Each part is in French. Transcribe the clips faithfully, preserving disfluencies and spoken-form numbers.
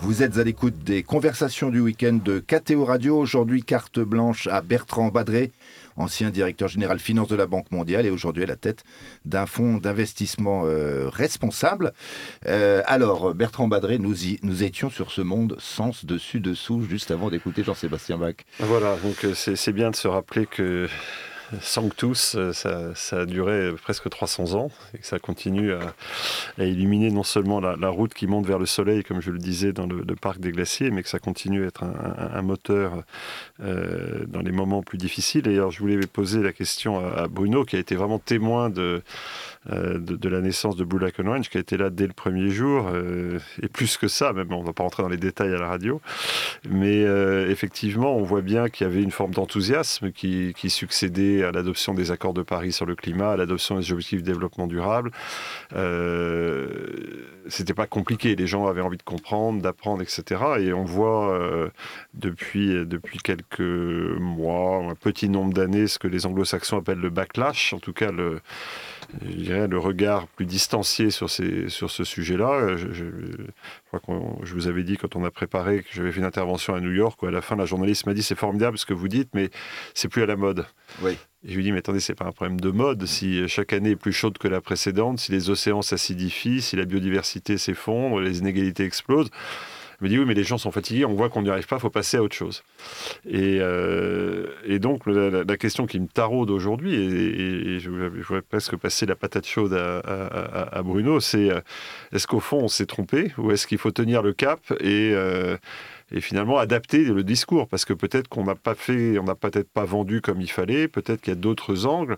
Vous êtes à l'écoute des conversations du week-end de K T O Radio. Aujourd'hui, carte blanche à Bertrand Badré, ancien directeur général finance de la Banque mondiale et aujourd'hui à la tête d'un fonds d'investissement euh, responsable. Euh, alors, Bertrand Badré, nous, y, nous étions sur ce monde sens dessus dessous juste avant d'écouter Jean-Sébastien Bach. Voilà, donc c'est, c'est bien de se rappeler que Sanctus, ça, ça a duré presque trois cents ans et que ça continue à, à illuminer non seulement la, la route qui monte vers le soleil, comme je le disais, dans le, le parc des glaciers, mais que ça continue à être un, un, un moteur euh, dans les moments plus difficiles. Et alors, je voulais poser la question à, à Bruno, qui a été vraiment témoin de, euh, de, de la naissance de Blue Lagoon Ranch, qui a été là dès le premier jour, euh, et plus que ça, même on ne va pas rentrer dans les détails à la radio. Mais euh, effectivement, on voit bien qu'il y avait une forme d'enthousiasme qui, qui succédait à l'adoption des accords de Paris sur le climat, à l'adoption des objectifs de développement durable. Euh, c'était pas compliqué, les gens avaient envie de comprendre, d'apprendre, et cetera. Et on voit euh, depuis, depuis quelques mois, un petit nombre d'années, ce que les anglo-saxons appellent le backlash, en tout cas le, je dirais, le regard plus distancié sur, ces, sur ce sujet-là. Je, je, je crois que je vous avais dit quand on a préparé que j'avais fait une intervention à New York où à la fin la journaliste m'a dit c'est formidable ce que vous dites mais c'est plus à la mode. Oui. Et je lui dis mais attendez, c'est pas un problème de mode. Si chaque année est plus chaude que la précédente, si les océans s'acidifient, si la biodiversité s'effondre, les inégalités explosent. Elle me dit oui mais les gens sont fatigués, on voit qu'on n'y arrive pas, il faut passer à autre chose. Et, euh, et donc la, la question qui me taraude aujourd'hui, et, et, et je, je voudrais presque passer la patate chaude à, à, à Bruno, c'est est-ce qu'au fond on s'est trompé ou est-ce qu'il faut tenir le cap et, euh, et finalement adapter le discours, parce que peut-être qu'on n'a pas fait, on n'a peut-être pas vendu comme il fallait, peut-être qu'il y a d'autres angles.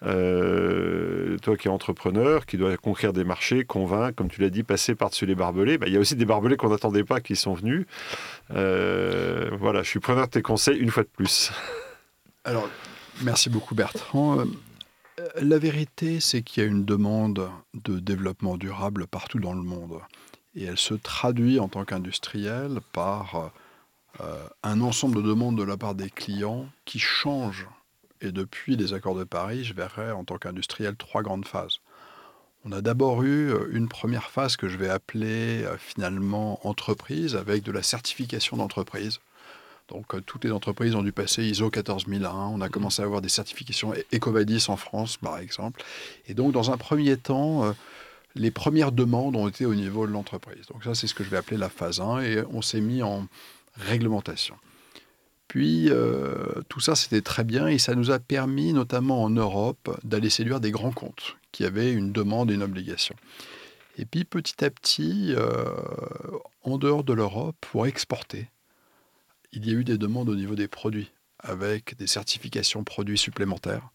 Euh, toi qui es entrepreneur, qui dois conquérir des marchés, convaincre, comme tu l'as dit, passer par-dessus les barbelés, bah, il y a aussi des barbelés qu'on n'attendait pas qui sont venus. Euh, voilà, je suis preneur de tes conseils une fois de plus. Alors, merci beaucoup Bertrand. Euh, la vérité, c'est qu'il y a une demande de développement durable partout dans le monde. Et elle se traduit en tant qu'industriel par euh, un ensemble de demandes de la part des clients qui changent. Et depuis les accords de Paris, je verrais en tant qu'industriel trois grandes phases. On a d'abord eu une première phase que je vais appeler euh, finalement entreprise, avec de la certification d'entreprise. Donc euh, toutes les entreprises ont dû passer I S O quatorze mille un. On a commencé à avoir des certifications EcoVadis en France, par exemple. Et donc dans un premier temps, euh, les premières demandes ont été au niveau de l'entreprise. Donc ça, c'est ce que je vais appeler la phase un, et on s'est mis en réglementation. Puis, euh, tout ça, c'était très bien, et ça nous a permis, notamment en Europe, d'aller séduire des grands comptes qui avaient une demande et une obligation. Et puis, petit à petit, euh, en dehors de l'Europe, pour exporter, il y a eu des demandes au niveau des produits, avec des certifications produits supplémentaires,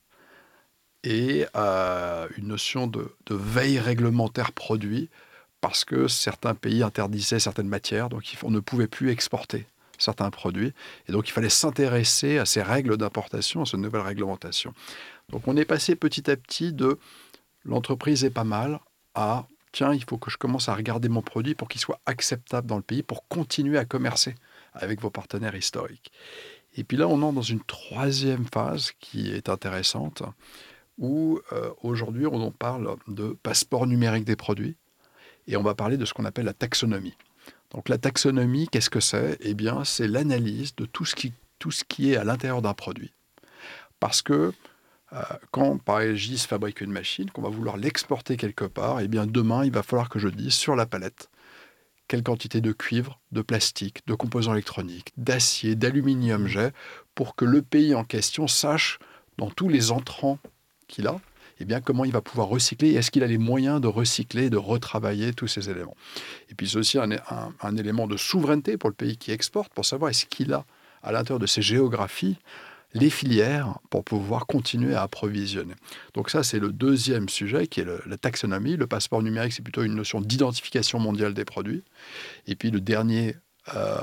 et euh, une notion de, de veille réglementaire produit, parce que certains pays interdisaient certaines matières, donc on ne pouvait plus exporter certains produits, et donc il fallait s'intéresser à ces règles d'importation, à cette nouvelle réglementation. Donc on est passé petit à petit de l'entreprise est pas mal à tiens, il faut que je commence à regarder mon produit pour qu'il soit acceptable dans le pays, pour continuer à commercer avec vos partenaires historiques. Et puis là, on entre dans une troisième phase qui est intéressante, où euh, aujourd'hui, on parle de passeport numérique des produits, et on va parler de ce qu'on appelle la taxonomie. Donc la taxonomie, qu'est-ce que c'est ? Eh bien, c'est l'analyse de tout ce qui, tout ce qui est à l'intérieur d'un produit. Parce que euh, quand, par exemple, J S fabrique une machine, qu'on va vouloir l'exporter quelque part, eh bien, demain, il va falloir que je dise sur la palette quelle quantité de cuivre, de plastique, de composants électroniques, d'acier, d'aluminium j'ai, pour que le pays en question sache, dans tous les entrants qu'il a, eh bien, comment il va pouvoir recycler et est-ce qu'il a les moyens de recycler, de retravailler tous ces éléments. Et puis c'est aussi un, un, un élément de souveraineté pour le pays qui exporte, pour savoir est-ce qu'il a, à l'intérieur de ses géographies, les filières pour pouvoir continuer à approvisionner. Donc ça, c'est le deuxième sujet qui est le, la taxonomie. Le passeport numérique, c'est plutôt une notion d'identification mondiale des produits. Et puis le dernier euh,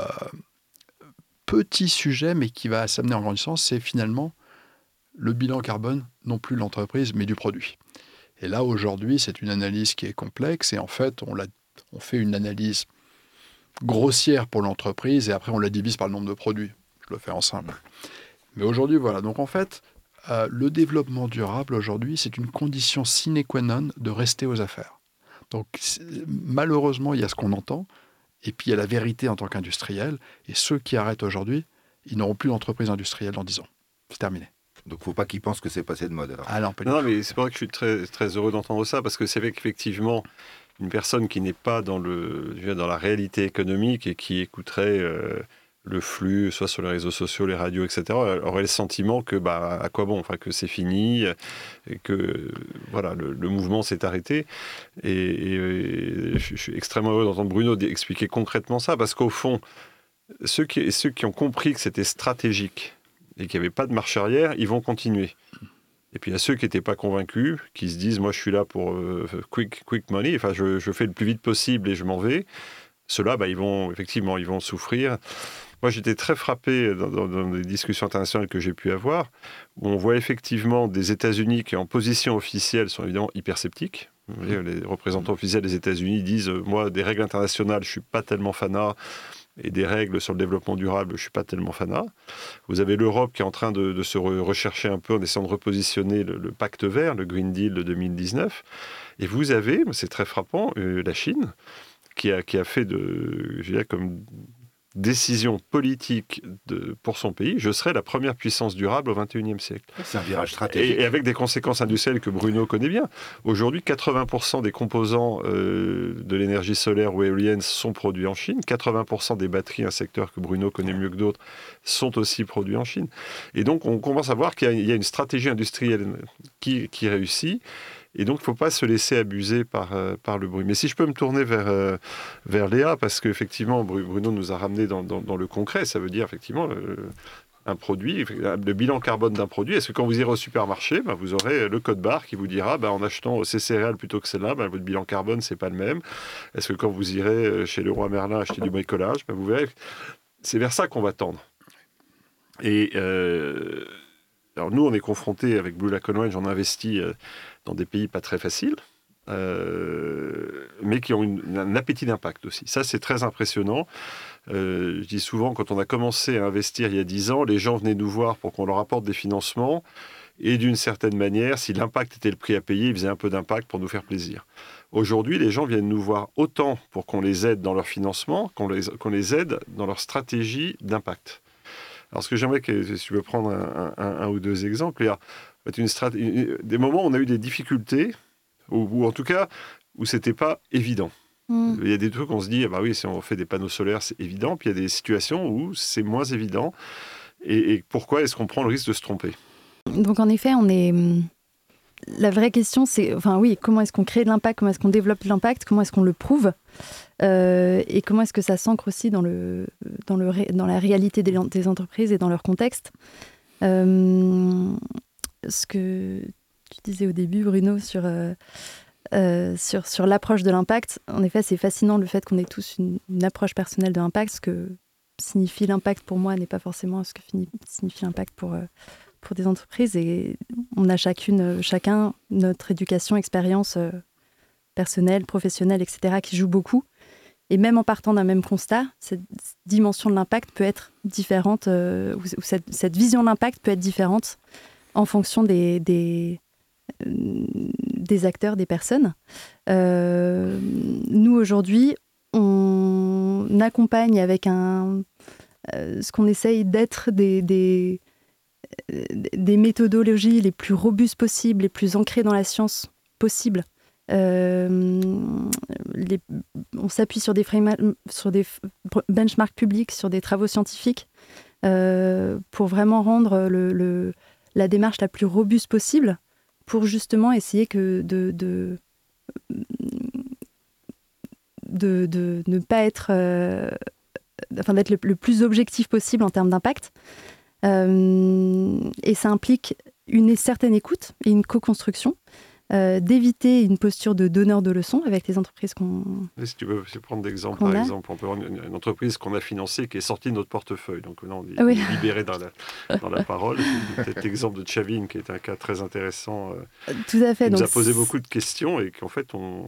petit sujet, mais qui va s'amener en grandissant, c'est finalement le bilan carbone, non plus de l'entreprise, mais du produit. Et là, aujourd'hui, c'est une analyse qui est complexe, et en fait, on, l'a, on fait une analyse grossière pour l'entreprise, et après, on la divise par le nombre de produits. Je le fais en simple. Mais aujourd'hui, voilà. Donc, en fait, euh, le développement durable, aujourd'hui, c'est une condition sine qua non de rester aux affaires. Donc, malheureusement, il y a ce qu'on entend, Et puis il y a la vérité en tant qu'industriel. Et ceux qui arrêtent aujourd'hui, ils n'auront plus d'entreprise industrielle dans dix ans. C'est terminé. Donc, il ne faut pas qu'ils pensent que c'est passé de mode. Alors. Ah non, pas du Non, tout. mais c'est pour ça que je suis très, très heureux d'entendre ça, parce que c'est vrai qu'effectivement, une personne qui n'est pas dans, le, je veux dire, dans la réalité économique et qui écouterait euh, le flux, soit sur les réseaux sociaux, les radios, et cetera, aurait le sentiment que, bah, à quoi bon, enfin, que c'est fini, et que voilà, le, le mouvement s'est arrêté. Et, et, et je suis extrêmement heureux d'entendre Bruno expliquer concrètement ça, parce qu'au fond, ceux qui, ceux qui ont compris que c'était stratégique et qu'il n'y avait pas de marche arrière, ils vont continuer. Et puis il y a ceux qui n'étaient pas convaincus, qui se disent « moi je suis là pour euh, quick, quick money, enfin, je, je fais le plus vite possible et je m'en vais ». Ceux-là, bah, ils vont, effectivement, ils vont souffrir. Moi j'étais très frappé dans, dans, dans les discussions internationales que j'ai pu avoir, où on voit effectivement des États-Unis qui en position officielle sont évidemment hyper sceptiques. Vous voyez, les représentants officiels des États-Unis disent « moi des règles internationales, je ne suis pas tellement fanat ». Et des règles sur le développement durable, je ne suis pas tellement fanat. Vous avez l'Europe qui est en train de, de se re- rechercher un peu en essayant de repositionner le, le pacte vert, le Green Deal de deux mille dix-neuf. Et vous avez, c'est très frappant, euh, la Chine, qui a, qui a fait de, je dirais, comme décision politique de, pour son pays, je serai la première puissance durable au vingt et unième siècle. C'est un virage stratégique. Et, et avec des conséquences industrielles que Bruno connaît bien. Aujourd'hui, quatre-vingts pour cent des composants euh, de l'énergie solaire ou éolienne sont produits en Chine. quatre-vingts pour cent des batteries, un secteur que Bruno connaît mieux que d'autres, sont aussi produits en Chine. Et donc, on commence à voir qu'il y a, il y a une stratégie industrielle qui, qui réussit. Et donc, il ne faut pas se laisser abuser par, euh, par le bruit. Mais si je peux me tourner vers, euh, vers Léa, parce qu'effectivement, Bruno nous a ramené dans, dans, dans le concret, ça veut dire effectivement le, un produit, le bilan carbone d'un produit. Est-ce que quand vous irez au supermarché, ben, vous aurez le code barre qui vous dira, ben, en achetant ces céréales plutôt que celle-là, ben, votre bilan carbone, ce n'est pas le même. Est-ce que quand vous irez chez Leroy Merlin acheter du bricolage, ben, vous verrez, c'est vers ça qu'on va tendre. Et... Euh, Alors nous, on est confrontés avec Blue Lagoon Range, on investit euh, dans des pays pas très faciles, euh, mais qui ont une, un appétit d'impact aussi. Ça, c'est très impressionnant. Euh, je dis souvent, quand on a commencé à investir il y a dix ans, les gens venaient nous voir pour qu'on leur apporte des financements, et d'une certaine manière, si l'impact était le prix à payer, ils faisaient un peu d'impact pour nous faire plaisir. Aujourd'hui, les gens viennent nous voir autant pour qu'on les aide dans leur financement, qu'on les, qu'on les aide dans leur stratégie d'impact. Alors, ce que j'aimerais, que, si tu veux prendre un, un, un ou deux exemples, il y a une strat... des moments où on a eu des difficultés, ou, ou en tout cas, où ce n'était pas évident. Mmh. Il y a des trucs où on se dit, ah bah oui, si on fait des panneaux solaires, c'est évident, puis il y a des situations où c'est moins évident. Et, et pourquoi est-ce qu'on prend le risque de se tromper ? Donc, en effet, on est... La vraie question, c'est, enfin oui, comment est-ce qu'on crée de l'impact, comment est-ce qu'on développe de l'impact, comment est-ce qu'on le prouve, euh, et comment est-ce que ça s'ancre aussi dans, le, dans, le, dans la réalité des, des entreprises et dans leur contexte. Euh, ce que tu disais au début, Bruno, sur, euh, euh, sur, sur l'approche de l'impact, en effet, c'est fascinant le fait qu'on ait tous une, une approche personnelle de l'impact. Ce que signifie l'impact pour moi n'est pas forcément ce que signifie l'impact pour... Euh, pour des entreprises, et on a chacune, chacun notre éducation, expérience euh, personnelle, professionnelle, et cetera, qui joue beaucoup. Et même en partant d'un même constat, cette dimension de l'impact peut être différente, euh, ou, ou cette, cette vision de l'impact peut être différente en fonction des, des, euh, des acteurs, des personnes. Euh, nous, aujourd'hui, on accompagne avec un, euh, ce qu'on essaye d'être des... des des méthodologies les plus robustes possibles, les plus ancrées dans la science possible. Euh, les, on s'appuie sur des, frame, sur des benchmarks publics, sur des travaux scientifiques, euh, pour vraiment rendre le, le, la démarche la plus robuste possible, pour justement essayer que de, de, de, de ne pas être... Euh, enfin, d'être le, le plus objectif possible en termes d'impact. Euh, et ça implique une certaine écoute et une co-construction, euh, d'éviter une posture de donneur de leçons avec les entreprises qu'on et si tu veux si prendre d'exemple, par a. exemple, on peut avoir une, une entreprise qu'on a financée qui est sortie de notre portefeuille. Donc là, on est, oui. on est libéré dans la, dans la parole. Peut-être l'exemple de Chavin, qui est un cas très intéressant. Euh, Tout à fait. qui donc nous a posé beaucoup de questions et qu'en fait, on,